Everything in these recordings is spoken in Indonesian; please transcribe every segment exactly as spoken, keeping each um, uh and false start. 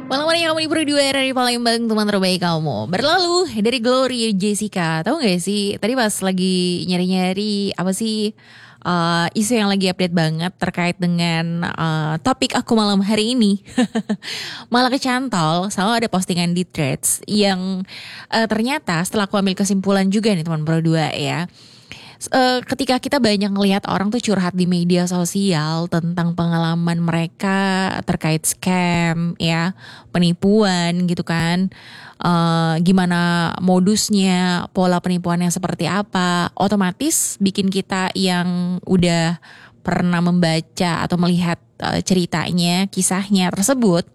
Malam ini kamu berdua dari Palembang, teman terbaik kamu. Berlalu dari Glory Jessica. Tahu gak sih, tadi pas lagi nyari-nyari apa sih uh, isu yang lagi update banget terkait dengan uh, topik aku malam hari ini. Malah kecantol sama ada postingan di Threads yang uh, ternyata setelah aku ambil kesimpulan juga nih teman berdua ya. Uh, ketika kita banyak ngelihat orang tuh curhat di media sosial tentang pengalaman mereka terkait scam ya, penipuan gitu kan, uh, gimana modusnya, pola penipuannya seperti apa, otomatis bikin kita yang udah pernah membaca atau melihat uh, ceritanya, kisahnya tersebut,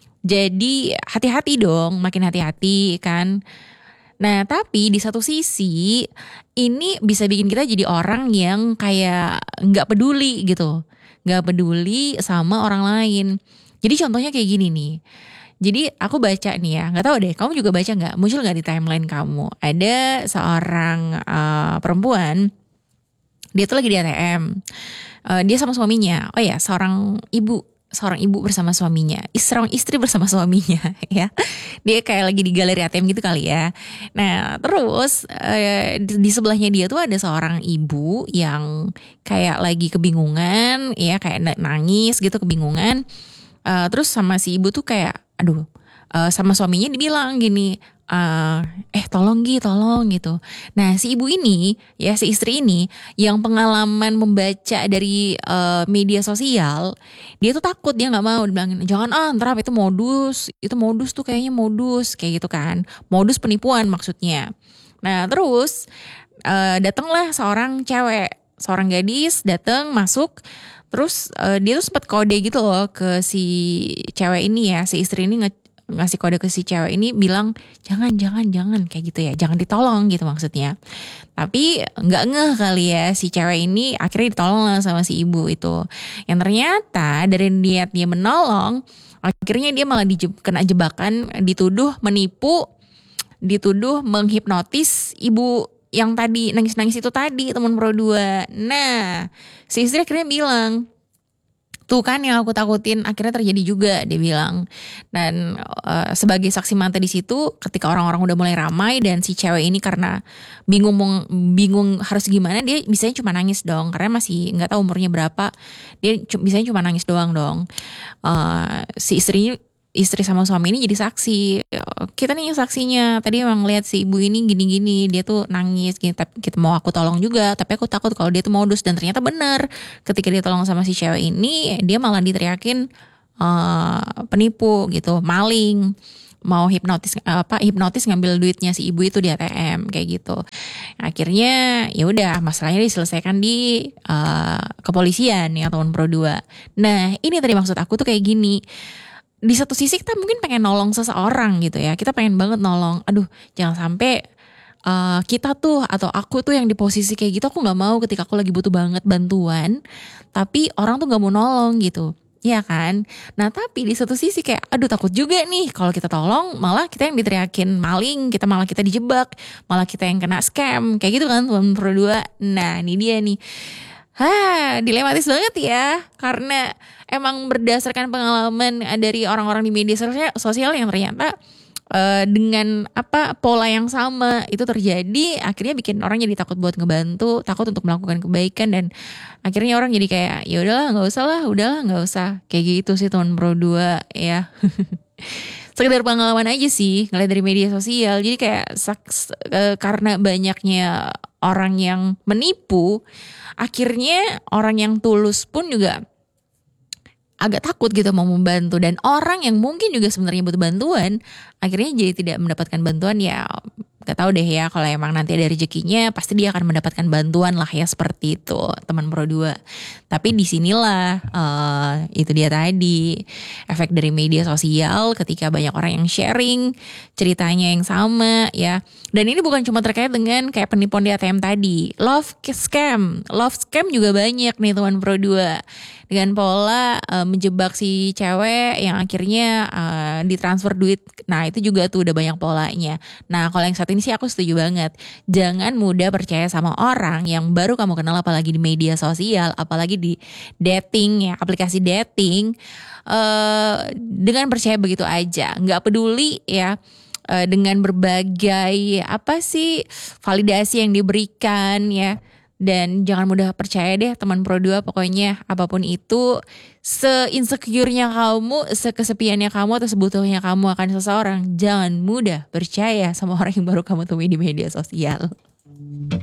jadi hati-hati dong, makin hati-hati kan. Nah tapi di satu sisi ini bisa bikin kita jadi orang yang kayak gak peduli gitu. Gak peduli sama orang lain. Jadi contohnya kayak gini nih. Jadi aku baca nih ya, gak tahu deh kamu juga baca gak? Muncul gak di timeline kamu? Ada seorang uh, perempuan, dia tuh lagi di A T M. uh, Dia sama suaminya. Oh ya, seorang ibu seorang ibu bersama suaminya, seorang istri bersama suaminya ya. Dia kayak lagi di galeri A T M gitu kali ya. Nah terus eh, di sebelahnya dia tuh ada seorang ibu yang kayak lagi kebingungan ya, kayak nangis gitu kebingungan. Uh, terus sama si ibu tuh kayak aduh, uh, sama suaminya dibilang gini, Uh, eh tolong Gi, tolong gitu. Nah si ibu ini ya, si istri ini yang pengalaman membaca dari uh, media sosial, dia tuh takut, dia nggak mau, dibilangin jangan ah ntar itu modus, itu modus tuh kayaknya modus kayak gitu kan, modus penipuan maksudnya. Nah terus uh, datanglah seorang cewek, seorang gadis datang masuk. Terus uh, dia tuh sempat kode gitu loh ke si cewek ini ya, si istri ini nge ngasih kode ke si cewek ini bilang jangan jangan jangan kayak gitu ya, jangan ditolong gitu maksudnya. Tapi nggak ngeh kali ya si cewek ini, akhirnya ditolong lah sama si ibu itu. Yang ternyata dari niat dia menolong, akhirnya dia malah dijeb, kena jebakan, dituduh menipu, dituduh menghipnotis ibu yang tadi nangis-nangis itu tadi, teman pro dua. Nah si istri akhirnya bilang, tuh kan yang aku takutin akhirnya terjadi juga, dia bilang. Dan uh, sebagai saksi mata di situ, ketika orang-orang udah mulai ramai dan si cewek ini karena bingung bingung harus gimana, dia bisanya cuma nangis dong, karena masih nggak tahu umurnya berapa, dia bisanya cuma nangis doang dong. Uh, si istrinya istri sama suami ini jadi saksi. Kita nih saksinya, tadi emang lihat si ibu ini gini-gini, dia tuh nangis gini, tapi kita mau aku tolong juga, tapi aku takut kalau dia tuh modus. Dan ternyata benar, ketika dia tolong sama si cewek ini, dia malah diteriakin uh, penipu gitu, maling, mau hipnotis apa hipnotis ngambil duitnya si ibu itu di A T M kayak gitu. Akhirnya ya udah, masalahnya diselesaikan di uh, kepolisian ya teman pro dua. Nah ini tadi maksud aku tuh kayak gini. Di satu sisi kita mungkin pengen nolong seseorang gitu ya, kita pengen banget nolong. Aduh jangan sampai uh, kita tuh atau aku tuh yang di posisi kayak gitu, aku nggak mau ketika aku lagi butuh banget bantuan, tapi orang tuh nggak mau nolong gitu, ya kan? Nah tapi di satu sisi kayak aduh takut juga nih kalau kita tolong malah kita yang diteriakin maling, kita malah kita dijebak, malah kita yang kena scam kayak gitu kan teman pro dua. Nah ini dia nih. Hah, dilematis banget ya, karena emang berdasarkan pengalaman dari orang-orang di media sosial yang ternyata uh, dengan apa pola yang sama itu terjadi, akhirnya bikin orang jadi takut buat ngebantu, takut untuk melakukan kebaikan, dan akhirnya orang jadi kayak ya udahlah nggak usah lah, udahlah nggak usah kayak gitu sih teman pro dua ya. Sekedar pengalaman aja sih ngeliat dari media sosial, jadi kayak saks, uh, karena banyaknya orang yang menipu, akhirnya orang yang tulus pun juga agak takut gitu mau membantu. Dan orang yang mungkin juga sebenarnya butuh bantuan, akhirnya jadi tidak mendapatkan bantuan. Ya gak tahu deh ya, kalau emang nanti ada rezekinya pasti dia akan mendapatkan bantuan lah ya, seperti itu teman pro dua. Tapi disinilah uh, itu dia tadi efek dari media sosial, ketika banyak orang yang sharing ceritanya yang sama ya. Dan ini bukan cuma terkait dengan kayak penipuan di A T M tadi, love scam, love scam juga banyak nih teman pro dua. Dengan pola uh, menjebak si cewek yang akhirnya uh, ditransfer duit. Nah itu juga tuh udah banyak polanya. Nah kalau yang satu ini sih aku setuju banget. Jangan mudah percaya sama orang yang baru kamu kenal, apalagi di media sosial, apalagi di dating ya, aplikasi dating. Uh, dengan percaya begitu aja, nggak peduli ya uh, dengan berbagai apa sih validasi yang diberikan ya. Dan jangan mudah percaya deh teman Pro dua, pokoknya apapun itu, se-insecure-nya kamu, sekesepiannya kamu atau sebutuhnya kamu akan seseorang, jangan mudah percaya sama orang yang baru kamu temui di media sosial.